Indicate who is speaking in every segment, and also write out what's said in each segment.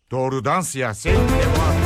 Speaker 1: Doğrudan siyaset devam.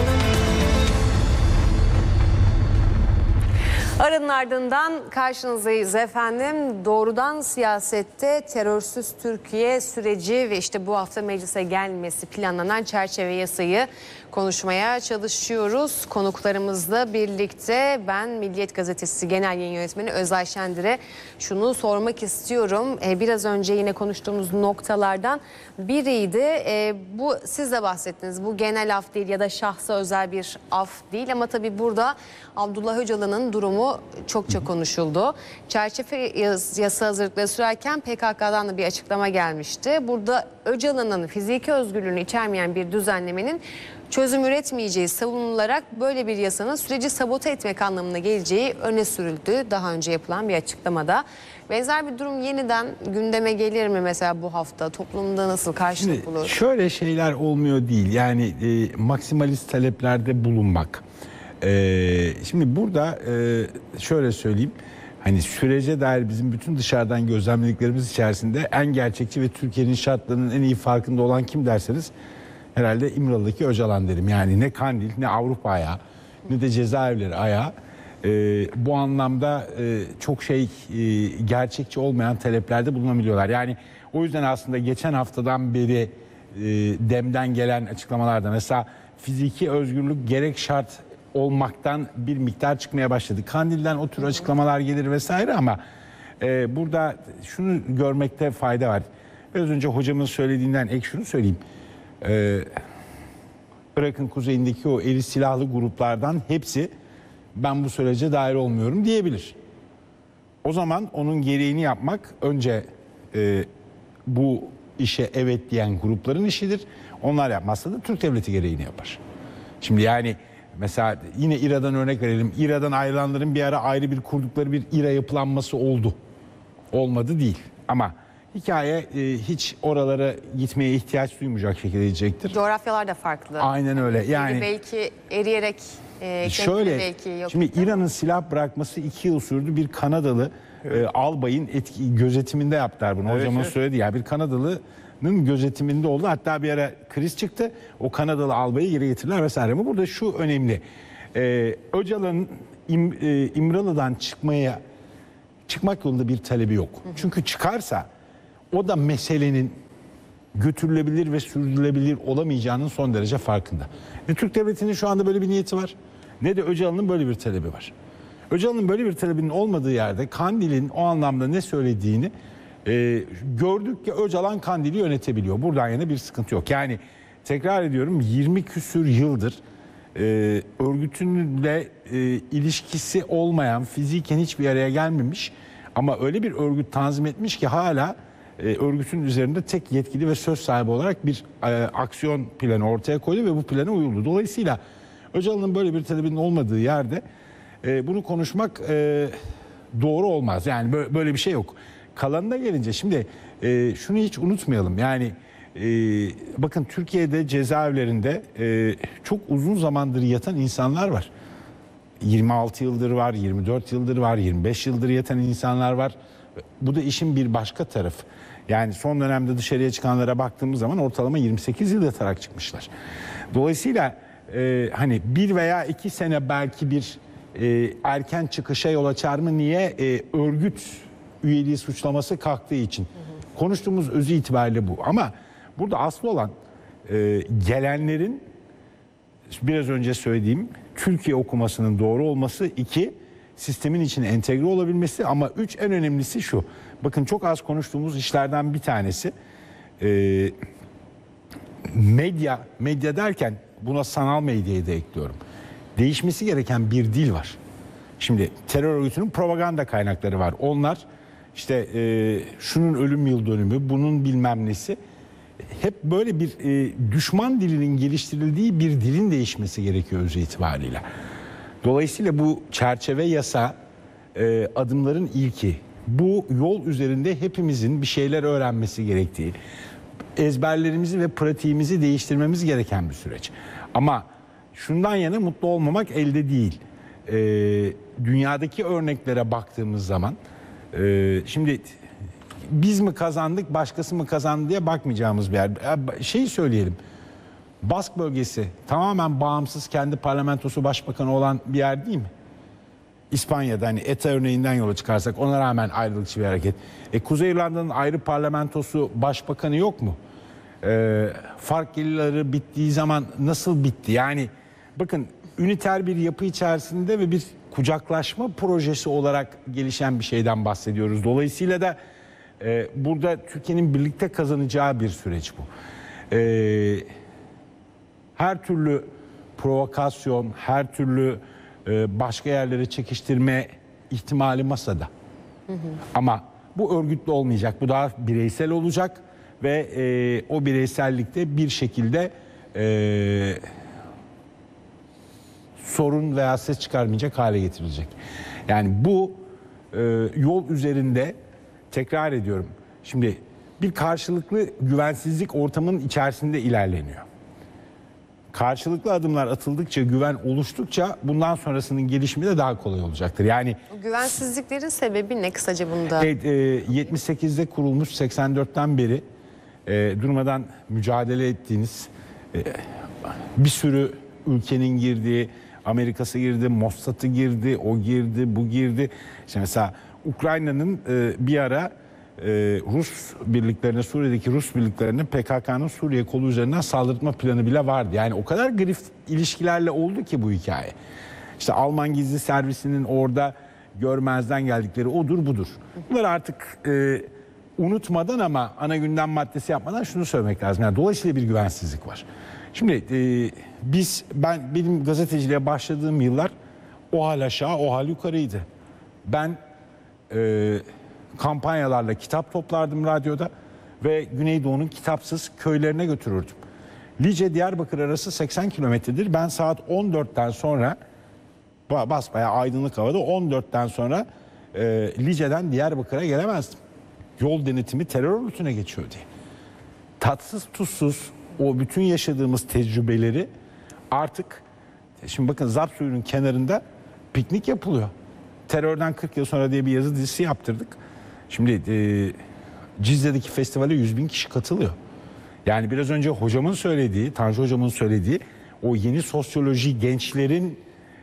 Speaker 2: Aranın ardından karşınızdayız efendim. Doğrudan siyasette terörsüz Türkiye süreci ve işte bu hafta meclise gelmesi planlanan çerçeve yasayı konuşmaya çalışıyoruz. Konuklarımızla birlikte ben Milliyet Gazetesi Genel Yayın Yönetmeni Özay Şendir'e şunu sormak istiyorum. Biraz önce yine konuştuğumuz noktalardan biriydi. Bu siz de bahsettiniz. Bu genel af değil ya da şahsa özel bir af değil ama tabii burada Abdullah Öcalan'ın durumu çokça konuşuldu. Çerçeve yasa hazırlıkları sürerken PKK'dan da bir açıklama gelmişti. Burada Öcalan'ın fiziki özgürlüğünü içermeyen bir düzenlemenin çözüm üretmeyeceği savunularak böyle bir yasanın süreci sabote etmek anlamına geleceği öne sürüldü. Daha önce yapılan bir açıklamada. Benzer bir durum yeniden gündeme gelir mi mesela bu hafta? Toplumda nasıl karşılık bulur?
Speaker 3: Şöyle şeyler olmuyor değil. Yani maksimalist taleplerde bulunmak. Şimdi burada şöyle söyleyeyim. Hani sürece dair bizim bütün dışarıdan gözlemlediklerimiz içerisinde en gerçekçi ve Türkiye'nin şartlarının en iyi farkında olan kim derseniz herhalde İmralı'daki Öcalan derim. Yani ne Kandil, ne Avrupa ayağı, ne de cezaevleri ayağı bu anlamda çok gerçekçi olmayan taleplerde bulunabiliyorlar. Yani o yüzden aslında geçen haftadan beri DEM'den gelen açıklamalarda mesela fiziki özgürlük gerek şart olmaktan bir miktar çıkmaya başladı. Kandil'den o tür açıklamalar gelir vesaire ama burada şunu görmekte fayda var. Biraz önce hocamın söylediğinden ek şunu söyleyeyim. Irak'ın kuzeyindeki o eli silahlı gruplardan hepsi ben bu sürece dahil olmuyorum diyebilir. O zaman onun gereğini yapmak önce bu işe evet diyen grupların işidir. Onlar yapmazsa da Türk devleti gereğini yapar. Şimdi yani mesela yine İRA'dan örnek verelim. İRA'dan ayrılanların bir ara ayrı bir kurdukları bir İRA yapılanması oldu. Olmadı değil ama hikaye hiç oralara gitmeye ihtiyaç duymayacak şekilde gidecektir.
Speaker 2: Coğrafyalar da farklı.
Speaker 3: Aynen öyle. Yani
Speaker 2: belki eriyerek
Speaker 3: şöyle
Speaker 2: belki yok.
Speaker 3: şimdi İran'ın silah bırakması 2 yıl sürdü. Bir Kanadalı albayın gözetiminde yaptılar bunu. Hocamın söyledi ya bir Kanadalı'nın gözetiminde oldu. Hatta bir ara kriz çıktı. O Kanadalı albayı geri getirdiler vesaire. Ama burada şu önemli. Öcalan'ın İmralı'dan çıkmak yolunda bir talebi yok. Çünkü çıkarsa o da meselenin götürülebilir ve sürdürülebilir olamayacağının son derece farkında. Ne Türk Devleti'nin şu anda böyle bir niyeti var ne de Öcalan'ın böyle bir talebi var. Öcalan'ın böyle bir talebinin olmadığı yerde Kandil'in o anlamda ne söylediğini gördük ki Öcalan Kandil'i yönetebiliyor. Buradan yana bir sıkıntı yok. Yani tekrar ediyorum 20 küsür yıldır örgütünle ilişkisi olmayan, fiziken hiçbir araya gelmemiş ama öyle bir örgüt tanzim etmiş ki hala örgütün üzerinde tek yetkili ve söz sahibi olarak bir aksiyon planı ortaya koydu ve bu plana uyuldu. Dolayısıyla Öcalan'ın böyle bir talebinin olmadığı yerde bunu konuşmak doğru olmaz. Yani böyle bir şey yok. Kalanına gelince şimdi şunu hiç unutmayalım. Yani bakın Türkiye'de cezaevlerinde çok uzun zamandır yatan insanlar var. 26 yıldır var, 24 yıldır var, 25 yıldır yatan insanlar var. Bu da işin bir başka tarafı. Yani son dönemde dışarıya çıkanlara baktığımız zaman ortalama 28 yıl yatarak çıkmışlar. Dolayısıyla hani 1 veya 2 sene belki bir erken çıkışa yol açar mı? Niye? Örgüt üyeliği suçlaması kalktığı için. Konuştuğumuz özü itibariyle bu. Ama burada asıl olan gelenlerin biraz önce söylediğim Türkiye okumasının doğru olması, 2 sistemin içine entegre olabilmesi ama 3 en önemlisi şu. Bakın çok az konuştuğumuz işlerden bir tanesi medya derken buna sanal medyayı da ekliyorum. Değişmesi gereken bir dil var. Şimdi terör örgütünün propaganda kaynakları var. Onlar işte şunun ölüm yıl dönümü, bunun bilmem nesi. Hep böyle bir düşman dilinin geliştirildiği bir dilin değişmesi gerekiyor özü itibariyle. Dolayısıyla bu çerçeve yasa adımların ilki. Bu yol üzerinde hepimizin bir şeyler öğrenmesi gerektiği, ezberlerimizi ve pratiğimizi değiştirmemiz gereken bir süreç. Ama şundan yana mutlu olmamak elde değil. Dünyadaki örneklere baktığımız zaman şimdi biz mi kazandık başkası mı kazandı diye bakmayacağımız bir yer. Şeyi söyleyelim. Bask bölgesi tamamen bağımsız, kendi parlamentosu, başbakanı olan bir yer değil mi? İspanya'da hani ETA örneğinden yola çıkarsak ona rağmen ayrılıkçı bir hareket. Kuzey İrlanda'nın ayrı parlamentosu, başbakanı yok mu? Fark gerileri bittiği zaman nasıl bitti? Yani bakın, üniter bir yapı içerisinde ve bir kucaklaşma projesi olarak gelişen bir şeyden bahsediyoruz. Dolayısıyla da burada Türkiye'nin birlikte kazanacağı bir süreç bu. Her türlü provokasyon, her türlü başka yerlere çekiştirme ihtimali masada. Ama bu örgütlü olmayacak. Bu daha bireysel olacak ve o bireysellikte bir şekilde sorun veya ses çıkarmayacak hale getirilecek. Yani bu yol üzerinde, tekrar ediyorum, şimdi bir karşılıklı güvensizlik ortamının içerisinde ilerleniyor. Karşılıklı adımlar atıldıkça, güven oluştukça bundan sonrasının gelişimi de daha kolay olacaktır. Yani
Speaker 2: O güvensizliklerin sebebi ne kısaca bunda?
Speaker 3: 78'de kurulmuş, 84'ten beri durmadan mücadele ettiğiniz bir sürü ülkenin girdiği, Amerika'sı girdi, Mossad'ı girdi, o girdi, bu girdi. İşte mesela Ukrayna'nın bir ara Rus birliklerine, Suriye'deki Rus birliklerine PKK'nın Suriye kolu üzerinden saldırma planı bile vardı. Yani o kadar grif ilişkilerle oldu ki bu hikaye. İşte Alman gizli servisinin orada görmezden geldikleri odur budur. Bunları artık unutmadan ama ana gündem maddesi yapmadan şunu söylemek lazım. Yani dolayısıyla bir güvensizlik var. Şimdi benim gazeteciliğe başladığım yıllar o hal aşağı, o hal yukarıydı. Ben kampanyalarla kitap toplardım radyoda ve Güneydoğu'nun kitapsız köylerine götürürdüm. Lice Diyarbakır arası 80 kilometredir. Ben saat 14'ten sonra, basbayağı aydınlık havada, 14'ten sonra Lice'den Diyarbakır'a gelemezdim. Yol denetimi terör örgütüne geçiyor diye. Tatsız tuzsuz o bütün yaşadığımız tecrübeleri artık, şimdi bakın, Zapsuyu'nun kenarında piknik yapılıyor. Terörden 40 yıl sonra diye bir yazı dizisi yaptırdık. Şimdi Cizre'deki festivale 100.000 kişi katılıyor. Yani biraz önce hocamın söylediği, Tanju hocamın söylediği o yeni sosyoloji, gençlerin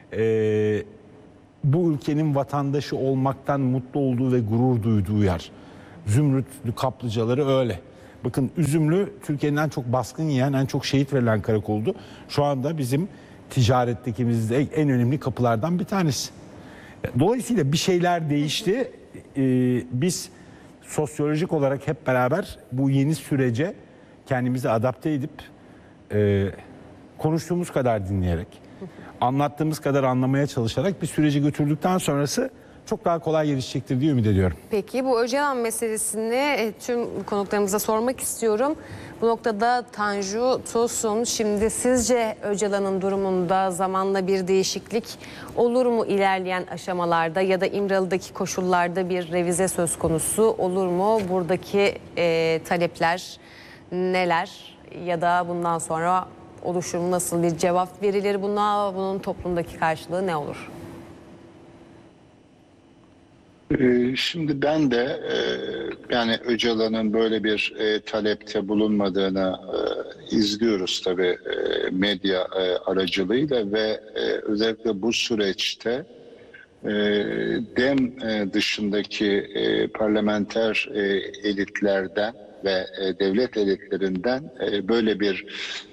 Speaker 3: bu ülkenin vatandaşı olmaktan mutlu olduğu ve gurur duyduğu yer. Zümrütlü kaplıcaları öyle. Bakın, Üzümlü Türkiye'nin en çok baskın yiyen, en çok şehit verilen karakoldu. Şu anda bizim ticarettekimizde en önemli kapılardan bir tanesi. Dolayısıyla bir şeyler değişti. Biz sosyolojik olarak hep beraber bu yeni sürece kendimizi adapte edip konuştuğumuz kadar dinleyerek, anlattığımız kadar anlamaya çalışarak bir süreci götürdükten sonrası çok daha kolay gelişecektir diye ümit ediyorum.
Speaker 2: Peki bu Öcalan meselesini tüm konuklarımıza sormak istiyorum. Bu noktada Tanju Tosun, şimdi sizce Öcalan'ın durumunda zamanla bir değişiklik olur mu ilerleyen aşamalarda ya da İmralı'daki koşullarda bir revize söz konusu olur mu? Buradaki talepler neler ya da bundan sonra oluşur mu, nasıl bir cevap verilir buna, bunun toplumdaki karşılığı ne olur?
Speaker 4: Şimdi ben de yani Öcalan'ın böyle bir talepte bulunmadığını izliyoruz tabii medya aracılığıyla ve özellikle bu süreçte DEM dışındaki parlamenter elitlerden ve devlet elitlerinden böyle bir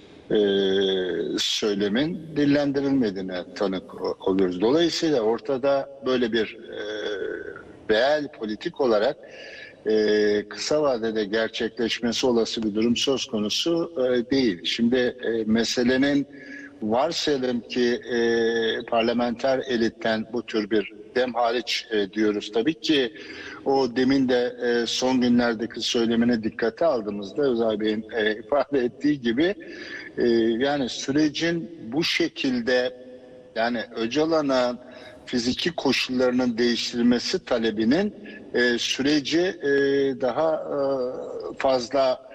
Speaker 4: söylemin dillendirilmediğine tanık oluyoruz. Dolayısıyla ortada böyle bir reel politik olarak kısa vadede gerçekleşmesi olası bir durum söz konusu değil. Şimdi meselenin, varsayalım ki parlamenter elitten bu tür bir dem hariç diyoruz. Tabii ki o demin de son günlerdeki söylemine dikkate aldığımızda Özay Bey'in ifade ettiği gibi yani sürecin bu şekilde, yani Öcalan'a fiziki koşullarının değiştirilmesi talebinin süreci daha fazla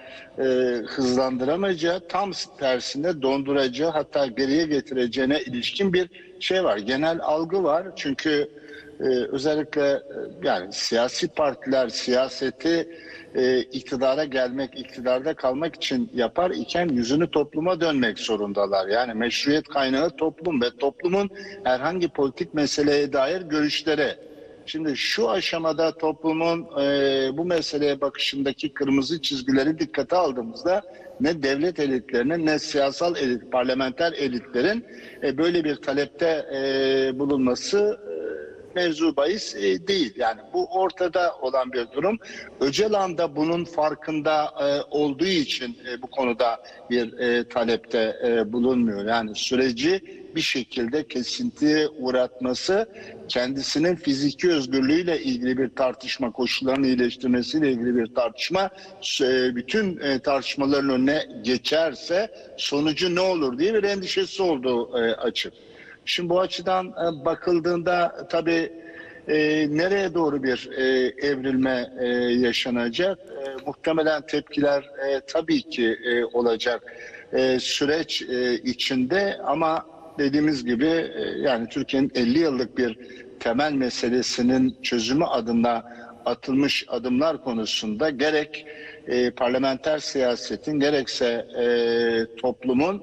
Speaker 4: hızlandıramayacağı, tam tersine donduracağı, hatta geriye getireceğine ilişkin bir şey var. Genel algı var. Çünkü özellikle yani siyasi partiler siyaseti iktidara gelmek, iktidarda kalmak için yapar iken yüzünü topluma dönmek zorundalar. Yani meşruiyet kaynağı toplum ve toplumun herhangi politik meseleye dair görüşleri. Şimdi şu aşamada toplumun bu meseleye bakışındaki kırmızı çizgileri dikkate aldığımızda ne devlet elitlerinin ne siyasal elit, parlamenter elitlerin böyle bir talepte bulunması mevzu bahis değil. Yani bu ortada olan bir durum. Öcalan da bunun farkında olduğu için bu konuda bir talepte bulunmuyor. Yani süreci bir şekilde kesintiye uğratması, kendisinin fiziki özgürlüğüyle ilgili bir tartışma, koşullarını iyileştirmesiyle ilgili bir tartışma, bütün tartışmaların önüne geçerse sonucu ne olur diye bir endişesi olduğu açık. Şimdi bu açıdan bakıldığında tabii nereye doğru bir evrilme yaşanacak? Muhtemelen tepkiler tabii ki olacak süreç içinde, ama dediğimiz gibi yani Türkiye'nin 50 yıllık bir temel meselesinin çözümü adına atılmış adımlar konusunda gerek parlamenter siyasetin gerekse toplumun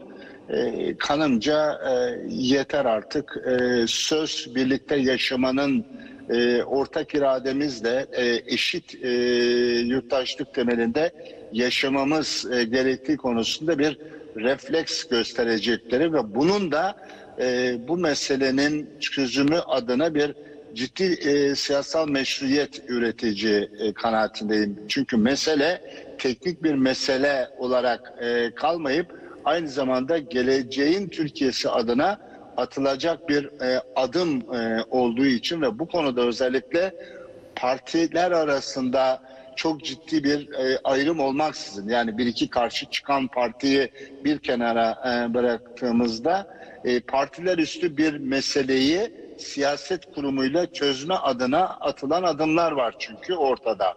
Speaker 4: kanımca yeter artık, söz birlikte yaşamanın ortak irademizle eşit yurttaşlık temelinde yaşamamız gerektiği konusunda bir refleks gösterecekleri ve bunun da bu meselenin çözümü adına bir ciddi siyasal meşruiyet üretici kanaatindeyim. Çünkü mesele teknik bir mesele olarak kalmayıp aynı zamanda geleceğin Türkiye'si adına atılacak bir adım olduğu için ve bu konuda özellikle partiler arasında çok ciddi bir ayrım olmaksızın, yani bir iki karşı çıkan partiyi bir kenara bıraktığımızda partiler üstü bir meseleyi siyaset kurumuyla çözme adına atılan adımlar var çünkü ortada.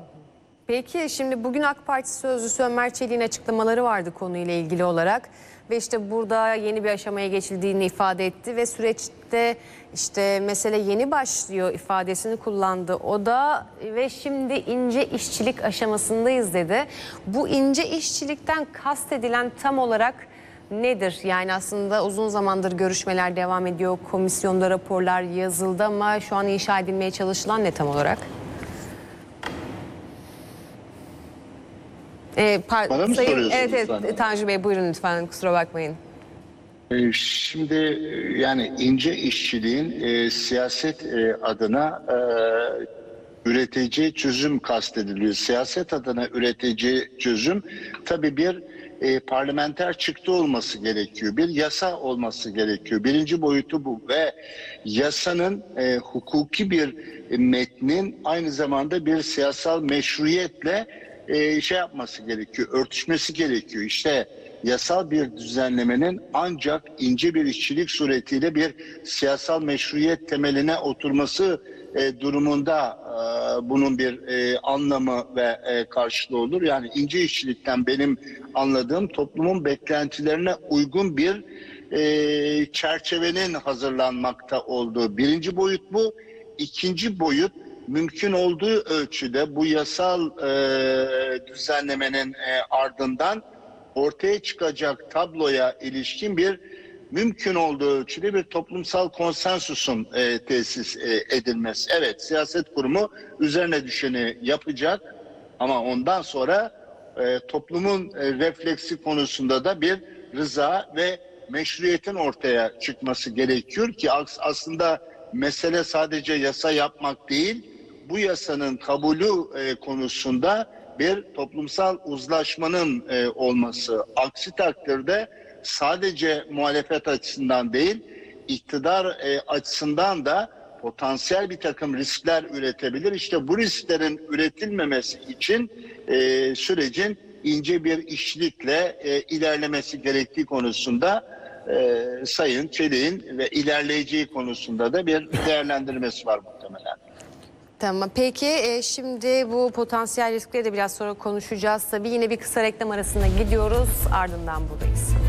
Speaker 2: Peki şimdi bugün AK Parti sözcüsü Ömer Çelik'in açıklamaları vardı konuyla ilgili olarak ve işte burada yeni bir aşamaya geçildiğini ifade etti ve süreçte işte mesele yeni başlıyor ifadesini kullandı o da ve şimdi ince işçilik aşamasındayız dedi. Bu ince işçilikten kastedilen tam olarak nedir? Yani aslında uzun zamandır görüşmeler devam ediyor, komisyonda raporlar yazıldı ama şu an inşa edilmeye çalışılan ne tam olarak?
Speaker 4: Bana mı soruyorsunuz?
Speaker 2: Evet, Tanju Bey buyurun lütfen, kusura bakmayın.
Speaker 4: Şimdi yani ince işçiliğin siyaset adına üreteceği çözüm kastediliyor. Siyaset adına üreteceği çözüm tabii bir parlamenter çıktı olması gerekiyor. Bir yasa olması gerekiyor. Birinci boyutu bu ve yasanın hukuki bir metnin aynı zamanda bir siyasal meşruiyetle şey yapması gerekiyor, örtüşmesi gerekiyor. İşte yasal bir düzenlemenin ancak ince bir işçilik suretiyle bir siyasal meşruiyet temeline oturması durumunda bunun bir anlamı ve karşılığı olur. Yani ince işçilikten benim anladığım toplumun beklentilerine uygun bir çerçevenin hazırlanmakta olduğu birinci boyut bu. İkinci boyut, mümkün olduğu ölçüde bu yasal düzenlemenin ardından ortaya çıkacak tabloya ilişkin bir mümkün olduğu ölçüde bir toplumsal konsensusun tesis edilmesi. Evet, siyaset kurumu üzerine düşeni yapacak ama ondan sonra toplumun refleksi konusunda da bir rıza ve meşruiyetin ortaya çıkması gerekiyor ki aslında mesele sadece yasa yapmak değil, bu yasanın kabulü konusunda bir toplumsal uzlaşmanın olması. Aksi takdirde sadece muhalefet açısından değil, iktidar açısından da potansiyel bir takım riskler üretebilir. İşte bu risklerin üretilmemesi için sürecin ince bir işçilikle ilerlemesi gerektiği konusunda Sayın Çelik'in ve ilerleyeceği konusunda da bir değerlendirmesi var muhtemelen.
Speaker 2: Tamam. Peki şimdi bu potansiyel riskleri de biraz sonra konuşacağız. Tabii yine bir kısa reklam arasına gidiyoruz. Ardından buradayız.